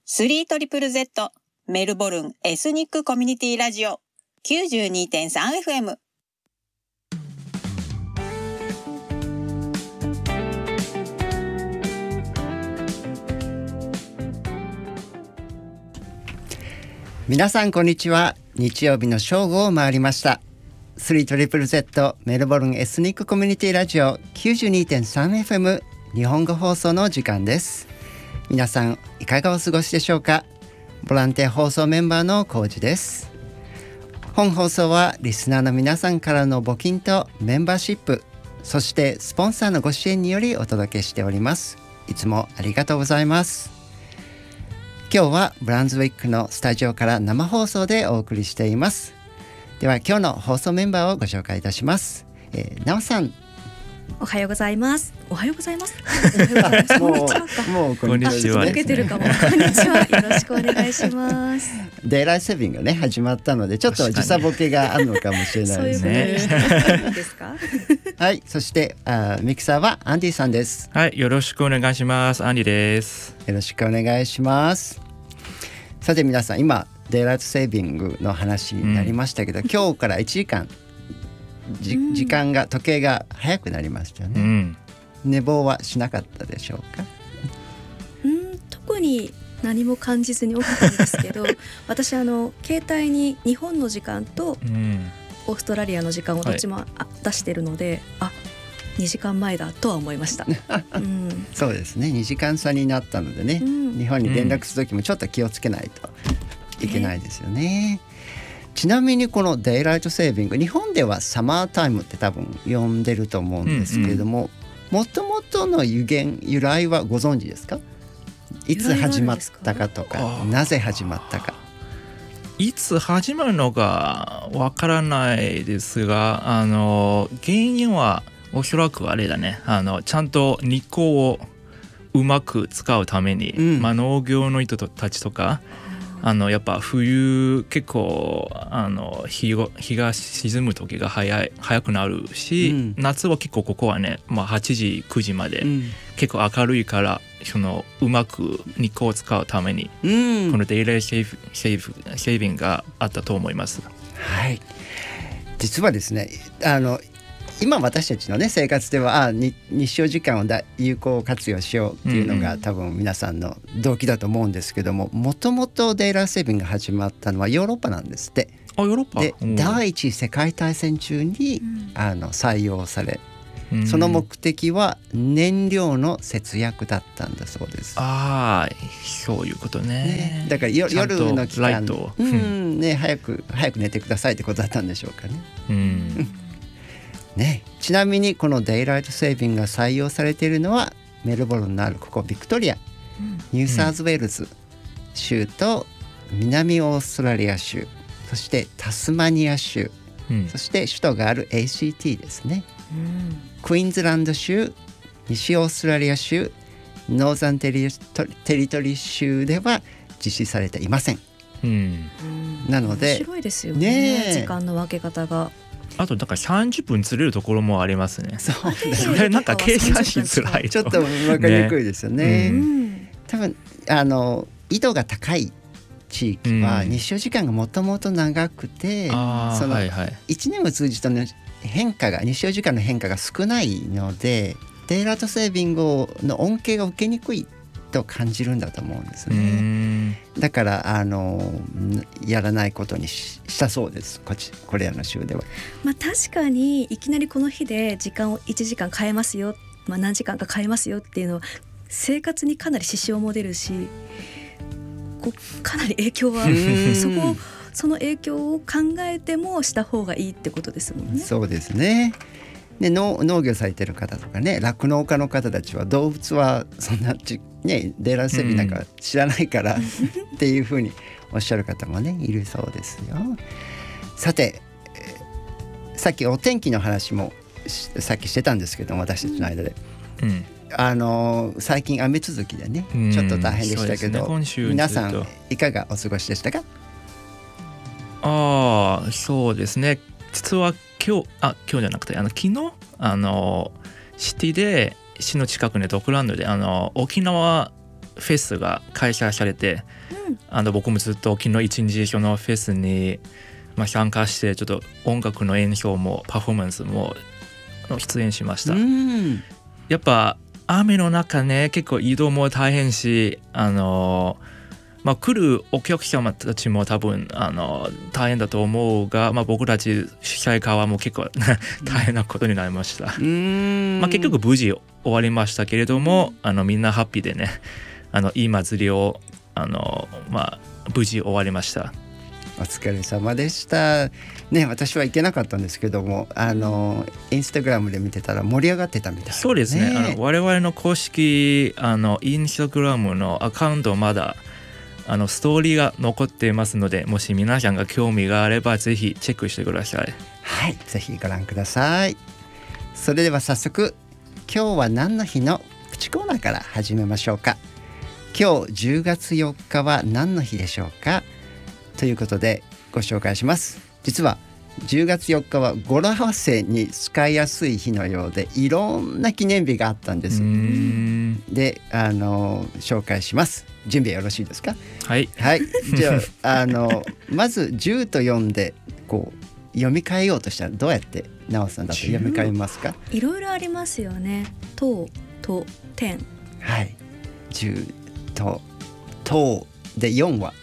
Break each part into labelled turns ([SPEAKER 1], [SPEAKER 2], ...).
[SPEAKER 1] 3ZZZ メルボルンエスニックコミュニティラジオ 92.3FM。
[SPEAKER 2] 皆さんこんにちは。日曜日の正午を回りました。 3ZZZ メルボルンエスニックコミュニティラジオ 92.3FM 日本語放送の時間です。皆さんいかがお過ごしでしょうか。ボランティア放送メンバーのコウジです。本放送はリスナーの皆さんからの募金とメンバーシップ、そしてスポンサーのご支援によりお届けしております。いつもありがとうございます。今日はブランズウィックのスタジオから生放送でお送りしています。では今日の放送メンバーをご紹介いたします。なおさん、
[SPEAKER 3] おはようございます。おはようございます。
[SPEAKER 2] もうこんにちは。
[SPEAKER 3] 受けてるかも。こんにちは。よろしくお願いします。
[SPEAKER 2] デイライトセービングがね始まったので、ちょっと時差ボケがあるのかもしれないですね。
[SPEAKER 3] そういうことですか。
[SPEAKER 2] はい、そしてミキサーはアンディさんです。
[SPEAKER 4] はい、よろしくお願いします。アンディです。
[SPEAKER 2] よろしくお願いします。さて皆さん、今デイライトセービングの話になりましたけど、今日から1時間時間が時計が早くなりましたよね。寝坊はしなかったでしょうか。
[SPEAKER 3] 特に何も感じずに起きたんですけど私携帯に日本の時間とオーストラリアの時間をどっちも出してるので、2時間前だとは思いました。
[SPEAKER 2] そうですね、2時間差になったのでね、日本に連絡する時もちょっと気をつけないといけないですよね。ちなみにこのデイライトセービング、日本ではサマータイムって多分呼んでると思うんですけれども、もともとの由来はご存知ですか。いつ始まったかとか、なぜ始まったか。
[SPEAKER 4] いつ始まるのかわからないですが、原因はおそらくあれだね、ちゃんと日光をうまく使うために、農業の人たちとかやっぱ冬結構日が沈む時が早くなるし、夏は結構ここはね、8時9時まで結構明るいから、うまく日光を使うために、このデイライトセービングがあったと思います。
[SPEAKER 2] はい、実はですね、今私たちの、ね、生活では日照時間を有効活用しようっていうのが、多分皆さんの動機だと思うんですけども、もともとデイライトセービングが始まったのはヨーロッパなんですって。
[SPEAKER 4] ヨーロッパ
[SPEAKER 2] で、第一次世界大戦中に、採用され、その目的は燃料の節約だったんだそうです。
[SPEAKER 4] そういうことね。
[SPEAKER 2] だから夜の期間、早く寝てくださいってことだったんでしょうかね。ちなみにこのデイライトセービングが採用されているのはメルボルンのあるここビクトリア、ニューサウスウェールズ州と南オーストラリア州、そしてタスマニア州、そして首都がある ACT ですね。クイーンズランド州、西オーストラリア州、ノーザンテリトリー州では実施されていません。なので
[SPEAKER 3] 面白いですよね、時間の分け方が。
[SPEAKER 4] あとだから30分ずれるところもありますね。
[SPEAKER 2] そ
[SPEAKER 4] れなんか計算しづらいと
[SPEAKER 2] ちょっと分かりにくいですよね。多分緯度が高い地域は日照時間がもともと長くて、その1年を通じての変化が、日照時間の変化が少ないので、デイライトセービングの恩恵が受けにくいと感じるんだと思うんですね。だからやらないことにしたそうです。これらの州では。
[SPEAKER 3] 確かにいきなりこの日で時間を1時間変えますよ、何時間か変えますよっていうのは生活にかなり支障も出るし、かなり影響はその影響を考えてもした方がいいってことですもんね。そうですね。
[SPEAKER 2] で農業されてる方とかね、酪農家の方たちは動物はそんなデイライトセービングなんか知らないからっていうふうにおっしゃる方もねいるそうですよ。さて、さっきお天気の話もさっきしてたんですけども、私たちの間で、最近雨続きでねちょっと大変でしたけど、皆さんいかがお過ごしでしたか。
[SPEAKER 4] そうですね、実は今日じゃなくて昨日シティで市の近くにドッグランドで沖縄フェスが開催されて、僕もずっと昨日一日そのフェスに、参加してちょっと音楽の演奏もパフォーマンスも出演しました。やっぱ雨の中ね結構移動も大変し来るお客様たちも多分大変だと思うが、僕たち主催側も結構大変なことになりました。結局無事終わりましたけれども、みんなハッピーでねいい祭りを無事終わりました。
[SPEAKER 2] お疲れ様でしたね。私は行けなかったんですけどもインスタグラムで見てたら盛り上がってたみたいですね。
[SPEAKER 4] そうですね。我々の公式インスタグラムのアカウントまだストーリーが残っていますので、もし皆さんが興味があればぜひチェックしてください。
[SPEAKER 2] はい、ぜひご覧ください。それでは早速今日は何の日のプチコーナーから始めましょうか。今日10月4日は何の日でしょうかということでご紹介します。実は10月4日は語呂合わせに使いやすい日のようで、いろんな記念日があったんです。で紹介します。準備よろしいですか？
[SPEAKER 4] はい、
[SPEAKER 2] はい、じゃあまず10と4でこう読み替えようとしたらどうやってなおさんだと読み替えますか？
[SPEAKER 3] いろいろありますよね。とと天。はい。
[SPEAKER 2] 10ととで4は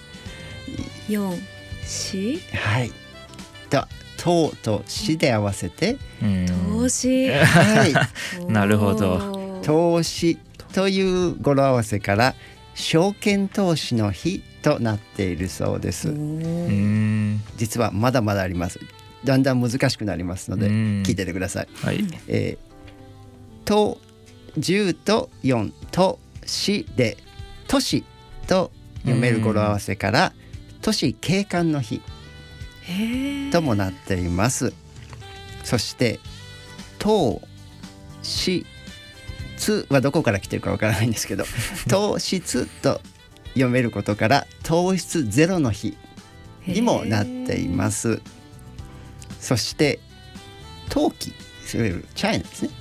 [SPEAKER 3] 4、4。
[SPEAKER 2] はい。ととしで合わせて
[SPEAKER 3] 投資。
[SPEAKER 2] はい。
[SPEAKER 4] なるほど。
[SPEAKER 2] 投資という語呂合わせから証券投資の日となっているそうです。実はまだまだあります。だんだん難しくなりますので聞いててください。
[SPEAKER 4] はい。
[SPEAKER 2] と10と4としで都市と読める語呂合わせから都市景観の日ともなっています。そして糖質はどこから来てるかわからないんですけど糖質と読めることから糖質ゼロの日にもなっています。そして陶器、いわゆるチャイナですね、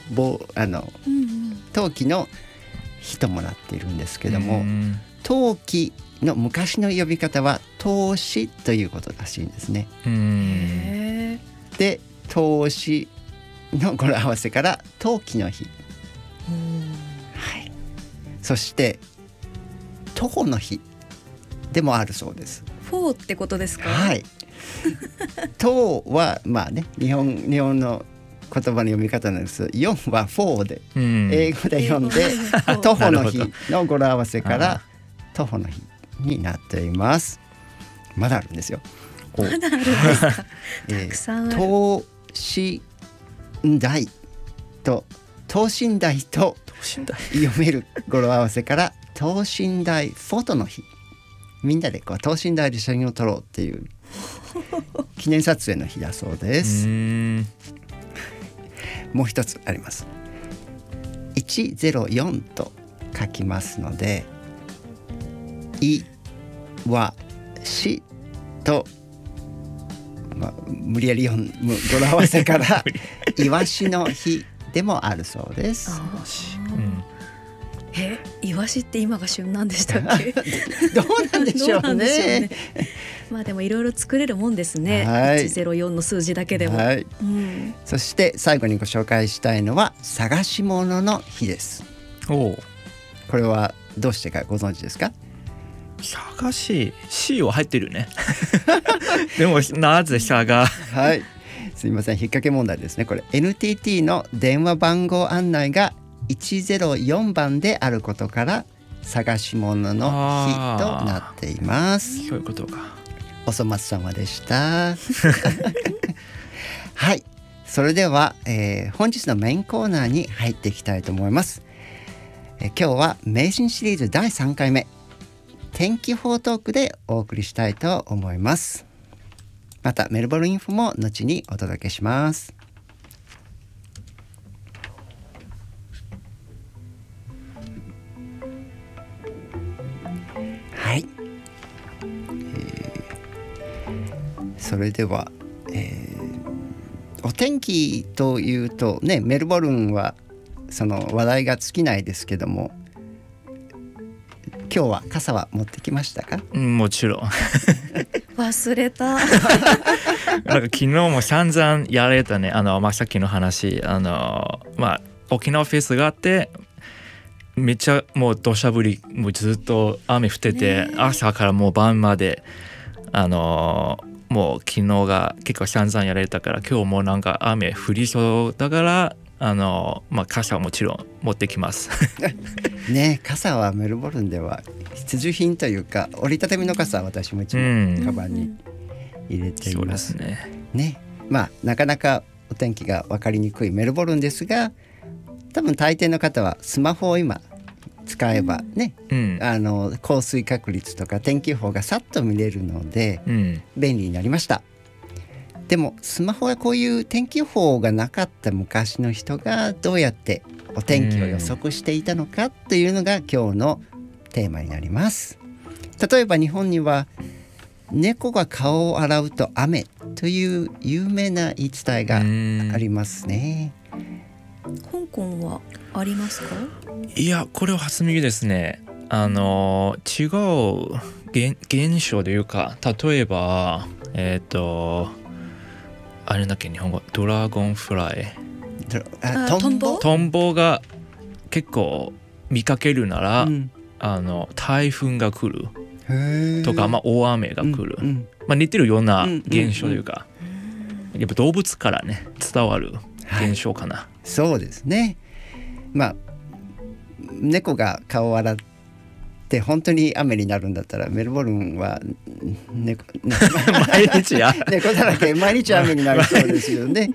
[SPEAKER 2] 陶器の日ともなっているんですけども、陶器の昔の呼び方は投資ということらしいんですね。で投資の語呂合わせから陶器の日、はい、そして徒歩の日でもあるそうです。
[SPEAKER 3] フォーってことですか？
[SPEAKER 2] はい。徒はまあね日本の言葉の読み方なんです。4は4で、英語で読んで徒歩の日の語呂合わせから徒歩の日になっています。まだあるんですよ。
[SPEAKER 3] まだあるんですか？たくさんある。等身大と等身大と読める語呂合わせから等身大フォトの日。みんなでこう等身大で写真を撮ろうっていう記念撮影の日だそうです。もう一つあります。104と書きますので、いわしと、無理やり読む語呂合わせからいわしの日でもあるそうです。 イワシって今が旬なんでしたっけ？
[SPEAKER 2] どうなんでしょうね。
[SPEAKER 3] まあでもいろいろ作れるもんですね。104の数字だけでも。
[SPEAKER 2] そして最後にご紹介したいのは探し物の日です。これはどうしてかご存知ですか？
[SPEAKER 4] 探し C は入ってるね。でもなぜ探？はい。
[SPEAKER 2] すいません、引っ掛け問題ですね。これ NTT の電話番号案内が104番であることから探し物の日となっています。
[SPEAKER 4] そういうことか。
[SPEAKER 2] おそ松様でした。はい、それでは、本日のメインコーナーに入っていきたいと思います。今日は迷信シリーズ第3回目天気予報トークでお送りしたいと思います。またメルボルンインフォも後にお届けします。はい、それでは、お天気というとね、メルボルンはその話題が尽きないですけども、 今日は傘は持ってきましたか？
[SPEAKER 4] もちろん
[SPEAKER 3] 忘れた。
[SPEAKER 4] なんか昨日も散々やられたね。さっきの話沖縄フェスがあってめっちゃもう土砂降り、もうずっと雨降ってて、朝からもう晩までもう昨日が結構散々やられたから、今日もなんか雨降りそうだから傘はもちろん持ってきます
[SPEAKER 2] ね、傘はメルボルンでは必需品というか、折りたたみの傘は私も一枚カバンに入れています。
[SPEAKER 4] そうです
[SPEAKER 2] ね。なかなかお天気が分かりにくいメルボルンですが、多分大抵の方はスマホを今使えばね、降水確率とか天気予報がさっと見れるので、便利になりました。でもスマホはこういう天気予報がなかった昔の人がどうやってお天気を予測していたのかというのが今日のテーマになります。例えば日本には猫が顔を洗うと雨という有名な言い伝えがありますね。
[SPEAKER 3] 香港はありますか？
[SPEAKER 4] いや、これは初耳ですね。違う現象というか、例えばあれだっけ、日本語ドラゴンフライ、トンボが結構見かけるなら、台風が来るとか、大雨が来る、似てるような現象というか、やっぱ動物からね伝わる現象かな。
[SPEAKER 2] そうですね。猫が顔を洗って本当に雨になるんだったら、メルボルンは毎日猫だらけ、毎日雨になりそうですよね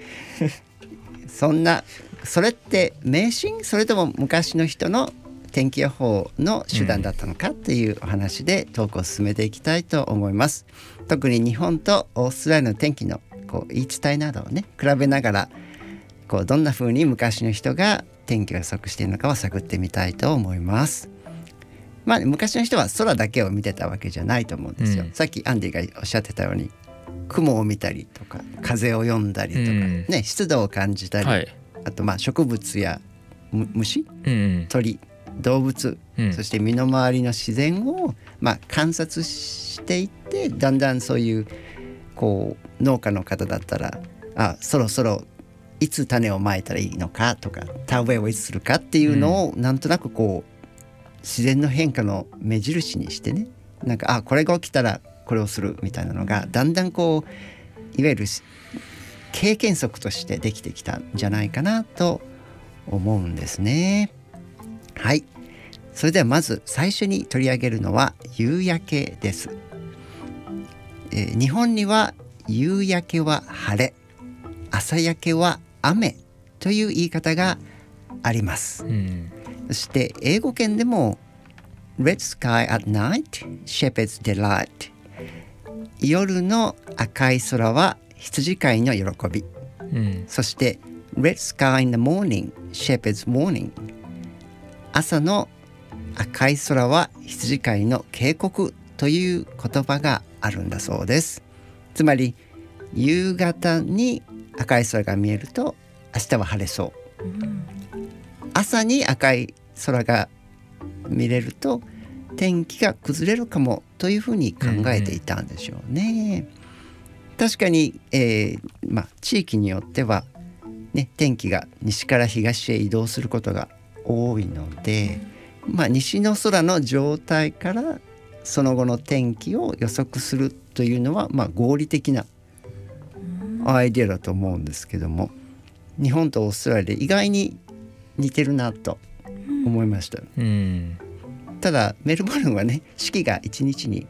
[SPEAKER 2] それって迷信、それとも昔の人の天気予報の手段だったのかっていうお話でトークを進めていきたいと思います。特に日本とオーストラリアの天気の言い伝えなどをね比べながら、どんな風に昔の人が天気を予測しているのかを探ってみたいと思います。昔の人は空だけを見てたわけじゃないと思うんですよ。さっきアンディがおっしゃってたように、雲を見たりとか風を読んだりとか、湿度を感じたり、あと植物や虫、鳥、動物、そして身の回りの自然を観察していって、だんだんそういう農家の方だったら、そろそろいつ種をまいたらいいのかとか、田植えをいつするかっていうのをなんとなく自然の変化の目印にしてね、これが起きたらこれをするみたいなのがだんだんいわゆる経験則としてできてきたんじゃないかなと思うんですね。はい、それではまず最初に取り上げるのは夕焼けです。日本には夕焼けは晴れ、朝焼けは雨という言い方があります。そして英語圏でも Red sky at night, shepherd's delight、 夜の赤い空は羊飼いの喜び、そして Red sky in the morning, shepherd's morning、 朝の赤い空は羊飼いの警告という言葉があるんだそうです。つまり夕方に赤い空が見えると明日は晴れそう、朝に赤い空が見れると天気が崩れるかもというふうに考えていたんでしょうね。確かに、地域によっては、天気が西から東へ移動することが多いので、西の空の状態からその後の天気を予測するというのは、合理的なアイデアだと思うんですけども、日本とオーストラリアで意外に似てるなと思いました。ただメルボルンはね、四季が一日に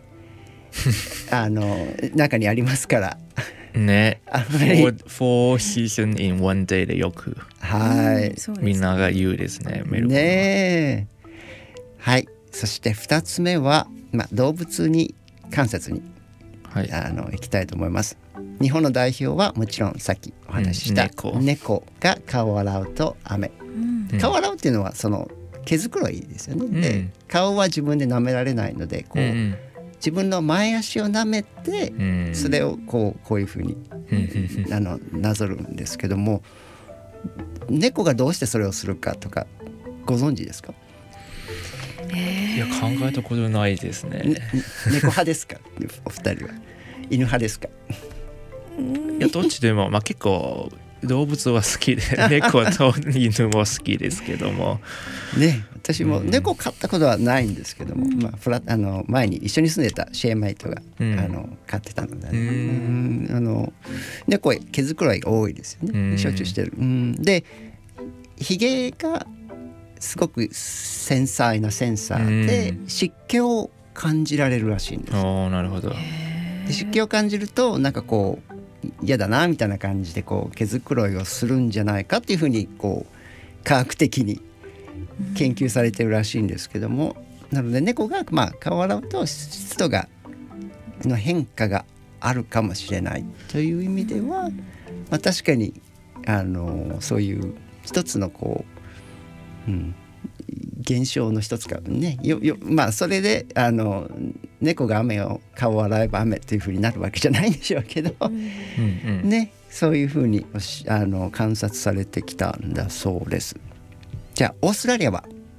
[SPEAKER 2] 中にありますから
[SPEAKER 4] ね、4 season in one day でよく、みんなが言うですね、メルボルンはね。
[SPEAKER 2] はい、そして2つ目は、動物に観察に、行きたいと思います。日本の代表はもちろんさっきお話しした、猫が顔を洗うと雨、顔を洗うっていうのはその毛づくろいですよね。で、顔は自分で舐められないので自分の前足を舐めて、それをこういうふうになぞるんですけども、猫がどうしてそれをするかとかご存知ですか？
[SPEAKER 4] いや考えたことないですね。
[SPEAKER 2] 猫派ですかお二人は。犬派ですか。
[SPEAKER 4] いやどっちでも、まあ、結構動物は好きで猫と犬も好きですけども
[SPEAKER 2] ね、私も猫飼ったことはないんですけども、まあ、前に一緒に住んでたシェアメイトが、飼ってたので、ね、猫毛づくろいが多いですよね。しょっちゅうしてる。でひげがすごく繊細なセンサーで湿気を感じられるらしいんです。
[SPEAKER 4] なるほど。
[SPEAKER 2] で湿気を感じるとなんかこう嫌だなみたいな感じでこう毛づくろいをするんじゃないかっていうふうにこう科学的に研究されてるらしいんですけども、なので猫がまあ顔を洗うと湿度の変化があるかもしれないという意味では、まあ、確かにそういう一つのこう、現象の一つかね。まあそれで猫が顔を洗えば雨というふうになるわけじゃないんでしょうけど、ね、そういうふうに観察されてきたんだそうです。じゃあオーストラリアは、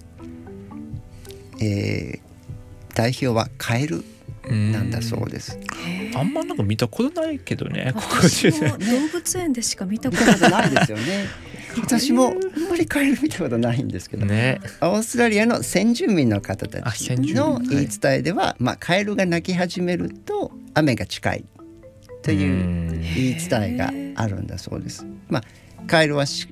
[SPEAKER 2] 代表はカエルなんだそうです。
[SPEAKER 4] あんまなんか見たことないけどね。
[SPEAKER 3] 私も動物園でしか見たこと
[SPEAKER 2] ないですよね。私もあんまりカエル見たことないんですけど、
[SPEAKER 4] ね、
[SPEAKER 2] オーストラリアの先住民の方たちの言い伝えでは、まあ、カエルが鳴き始めると雨が近いという言い伝えがあるんだそうです。まあ、カエルは湿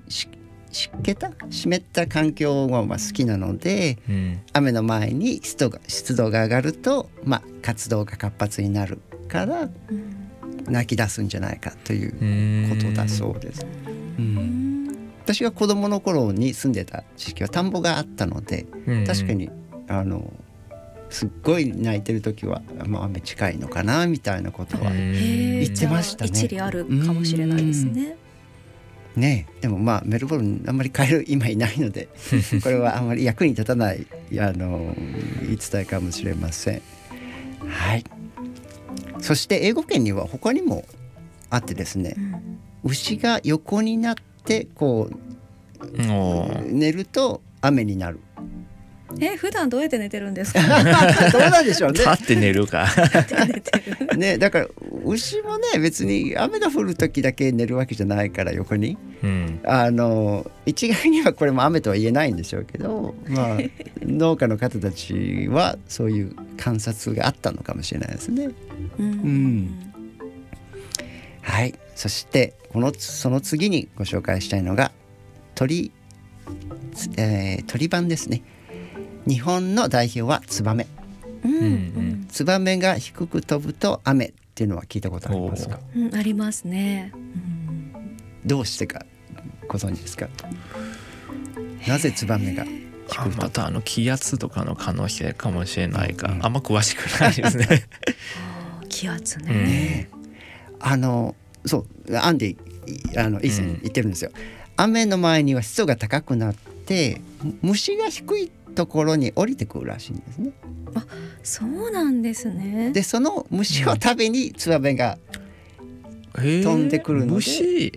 [SPEAKER 2] った環境が好きなので、雨の前に湿度が上がると、まあ、活動が活発になるから鳴き出すんじゃないかということだそうです。私が子供の頃に住んでた地域は田んぼがあったので、確かにすっごい鳴いてる時は、まあ、雨近いのかなみたいなことは言ってましたね。
[SPEAKER 3] 一理あるかもしれないですね。
[SPEAKER 2] ね、でもまあメルボルンあんまりカエル今いないのでこれはあんまり役に立たない言い伝えかもしれません。はい。そして英語圏には他にもあってですね、牛が横になってこう寝ると雨になる。
[SPEAKER 3] 普段どうやって寝てるんですか？
[SPEAKER 2] どうなんでしょうね。
[SPEAKER 4] 立って寝るか
[SPEAKER 2] ね、だから牛もね別に雨が降る時だけ寝るわけじゃないから横に、一概にはこれも雨とは言えないんでしょうけど、まあ、農家の方たちはそういう観察があったのかもしれないですね。はい。そしてその次にご紹介したいのが鳥番ですね。日本の代表はツバメ。ツバメが低く飛ぶと雨っていうのは聞いたことありますか？
[SPEAKER 3] ありますね。
[SPEAKER 2] どうしてかご存知ですか？なぜツバメが低く飛ぶ？
[SPEAKER 4] また気圧とかの可能性かもしれないか、あんま詳しくないですね。
[SPEAKER 3] 気圧ね。
[SPEAKER 2] そうアンディ以前言ってるんですよ。雨の前には湿度が高くなって虫が低いところに降りてくるらしいんですね。
[SPEAKER 3] あ、そうなんですね。
[SPEAKER 2] でその虫を食べにツバメが飛んでくるので、
[SPEAKER 4] 虫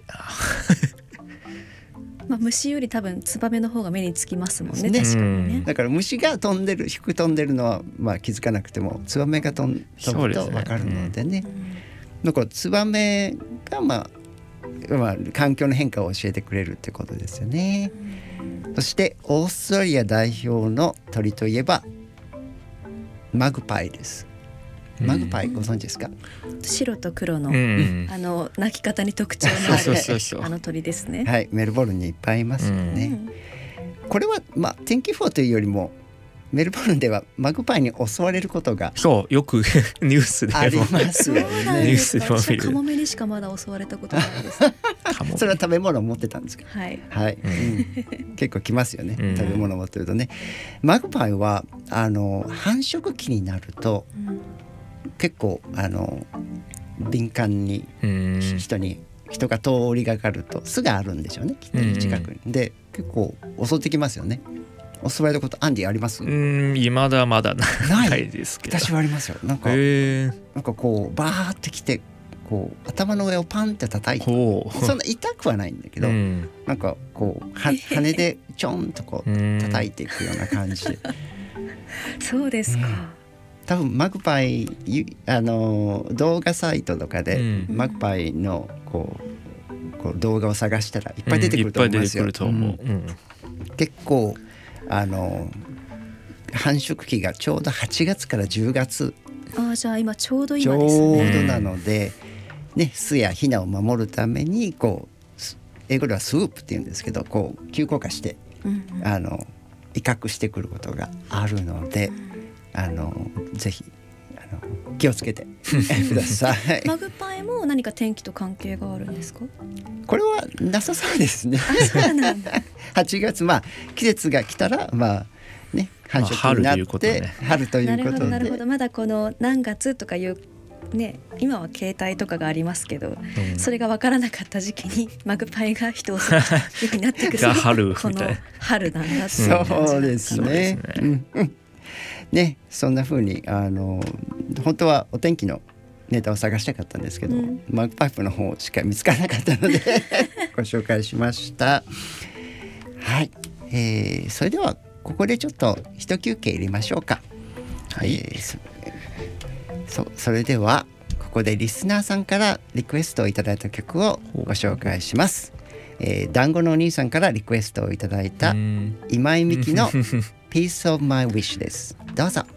[SPEAKER 3] 虫より多分ツバメの方が目につきますもんね。確かにね。
[SPEAKER 2] だから虫が低く飛んでるのはまあ気づかなくてもツバメが飛ぶと分かるのでね。だからツバメがまあ環境の変化を教えてくれるってことですよね。そしてオーストラリア代表の鳥といえばマグパイです。マグパイご存知ですか？
[SPEAKER 3] 白と黒の、鳴き方に特徴のある鳥ですね。
[SPEAKER 2] はい、メルボルンにいっぱいいますよね。これはまあ天気予報というよりもメルボルンではマグパイに襲われることが
[SPEAKER 4] よくニュースでも
[SPEAKER 2] ありますよね。
[SPEAKER 4] ニュースでも見る。
[SPEAKER 3] カモメにしかまだ襲われたことないです。
[SPEAKER 2] それは食べ物を持ってたんですか？はい、結構来ますよね、食べ物を持ってるとね。マグパイは繁殖期になると、結構敏感に人が通りがかると巣があるんでしょうね、きっと近くに。で結構襲ってきますよね。襲われたことアンディあります？
[SPEAKER 4] まだまだないですけど。
[SPEAKER 2] 私はありますよ。なんかこうバーってきてこう頭の上をパンって叩いて、そんな痛くはないんだけど、なんかこう羽でちょんとこう叩いていくような感じで
[SPEAKER 3] そうですか。
[SPEAKER 2] 多分マグパイ動画サイトとかで、マグパイのこう動画を探したらいっぱい出てくると思いますよ。
[SPEAKER 4] いっぱい出てくると思う。
[SPEAKER 2] 結構繁殖期がちょうど8月から10月、
[SPEAKER 3] じゃあ今ちょうど
[SPEAKER 2] ち
[SPEAKER 3] 今です
[SPEAKER 2] ょう
[SPEAKER 3] ね。
[SPEAKER 2] どなので、ね、巣やヒナを守るために英語ではスープっていうんですけど、急降下して、威嚇してくることがあるので、ぜひ気をつけてください。
[SPEAKER 3] マグパイも何か天気と関係があるんですか？
[SPEAKER 2] これはなさそうですね。
[SPEAKER 3] そうなんだ。
[SPEAKER 2] 8月、季節が来たらね、繁殖になって春ということで、
[SPEAKER 3] なるほど。まだこの何月とかいうね、今は携帯とかがありますけど、それが分からなかった時期にマグパイが人を襲うようになってくる
[SPEAKER 4] 春
[SPEAKER 3] この春なんだっていう感じ
[SPEAKER 2] そうですね。ね、そんな風に本当はお天気のネタを探したかったんですけど、マグパイプの方しか見つからなかったのでご紹介しました。はい、それではここでちょっと一休憩入れましょうか。はい、それではここでリスナーさんからリクエストをいただいた曲をご紹介します。団子のお兄さんからリクエストをいただいた今井美樹のPiece of My Wish です。どうぞ。